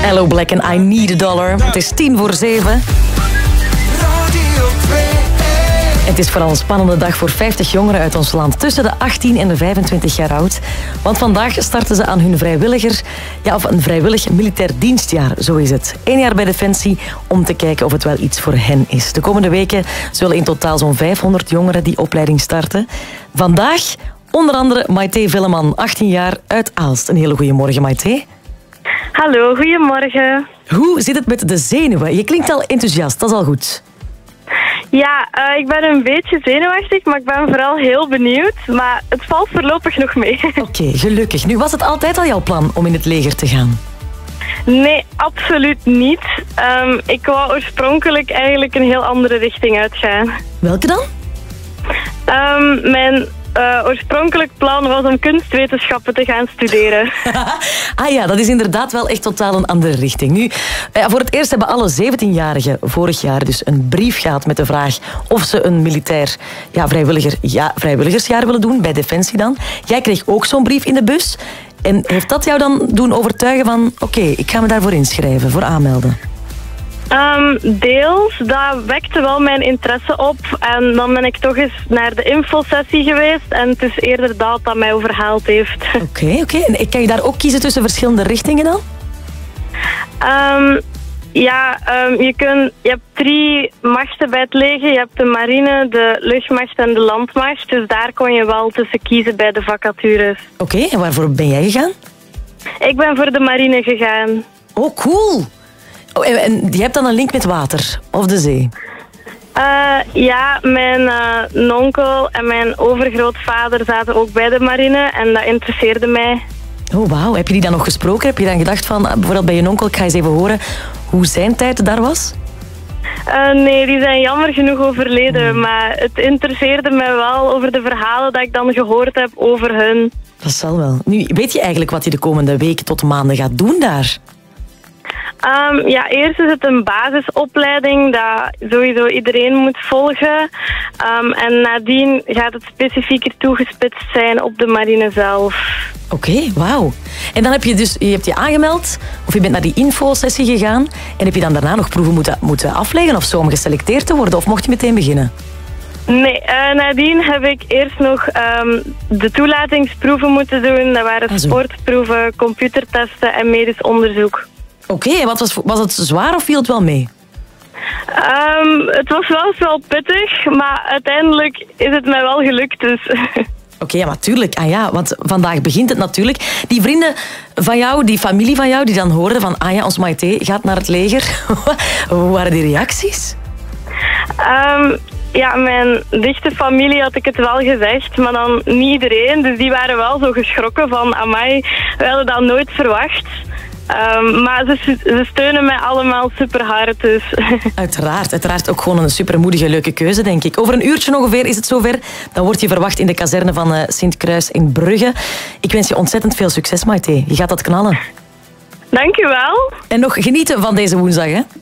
Hello Black and I Need a Dollar. Het is 7:10. Het is vooral een spannende dag voor 50 jongeren uit ons land. Tussen de 18 en de 25 jaar oud. Want vandaag starten ze aan hun een vrijwillig militair dienstjaar. Zo is het. 1 jaar bij Defensie om te kijken of het wel iets voor hen is. De komende weken zullen in totaal zo'n 500 jongeren die opleiding starten. Vandaag onder andere Maite Velleman, 18 jaar uit Aalst. Een hele goede morgen, Maite. Hallo, goedemorgen. Hoe zit het met de zenuwen? Je klinkt al enthousiast, dat is al goed. Ja, ik ben een beetje zenuwachtig, maar ik ben vooral heel benieuwd. Maar het valt voorlopig nog mee. Oké, gelukkig. Nu, was het altijd al jouw plan om in het leger te gaan? Nee, absoluut niet. Ik wou oorspronkelijk eigenlijk een heel andere richting uitgaan. Welke dan? Mijn oorspronkelijk plan was om kunstwetenschappen te gaan studeren. Ah ja, dat is inderdaad wel echt totaal een andere richting. Nu, voor het eerst hebben alle 17-jarigen vorig jaar dus een brief gehad met de vraag of ze een militair vrijwilligersjaar willen doen, bij Defensie dan. Jij kreeg ook zo'n brief in de bus. En heeft dat jou dan doen overtuigen van oké, ik ga me daarvoor inschrijven, voor aanmelden? Deels, dat wekte wel mijn interesse op. En dan ben ik toch eens naar de infosessie geweest. En het is eerder dat mij overhaald heeft. Oké. En kan je daar ook kiezen tussen verschillende richtingen dan? Je hebt 3 machten bij het leger. Je hebt de marine, de luchtmacht en de landmacht. Dus daar kon je wel tussen kiezen bij de vacatures. Oké, en waarvoor ben jij gegaan? Ik ben voor de marine gegaan. Oh, cool. Oh, en je hebt dan een link met water of de zee? Mijn nonkel en mijn overgrootvader zaten ook bij de marine en dat interesseerde mij. Oh, wauw. Heb je die dan nog gesproken? Heb je dan gedacht van, bijvoorbeeld bij je nonkel, ik ga eens even horen hoe zijn tijd daar was? Nee, die zijn jammer genoeg overleden, maar het interesseerde mij wel over de verhalen dat ik dan gehoord heb over hun. Dat zal wel. Nu, weet je eigenlijk wat je de komende weken tot maanden gaat doen daar? Eerst is het een basisopleiding dat sowieso iedereen moet volgen. En nadien gaat het specifieker toegespitst zijn op de marine zelf. Oké, wauw. En dan heb je hebt je aangemeld, of je bent naar die infosessie gegaan, en heb je dan daarna nog proeven moeten afleggen of zo om geselecteerd te worden, of mocht je meteen beginnen? Nee, nadien heb ik eerst nog de toelatingsproeven moeten doen. Dat waren sportproeven, computertesten en medisch onderzoek. Oké, en was het zwaar of viel het wel mee? Het was wel pittig, maar uiteindelijk is het mij wel gelukt. Dus. Oké, ja, maar tuurlijk. Ah ja, want vandaag begint het natuurlijk. Die vrienden van jou, die familie van jou, die dan hoorden van ons Maite gaat naar het leger. Hoe waren die reacties? Mijn dichte familie had ik het wel gezegd, maar dan niet iedereen. Dus die waren wel zo geschrokken van, amai, we hadden dat nooit verwacht. Maar ze steunen mij allemaal super hard. Dus. Uiteraard ook gewoon een supermoedige, leuke keuze, denk ik. Over een uurtje ongeveer is het zover. Dan word je verwacht in de kazerne van Sint-Kruis in Brugge. Ik wens je ontzettend veel succes, Maite. Je gaat dat knallen. Dank je wel. En nog genieten van deze woensdag, hè?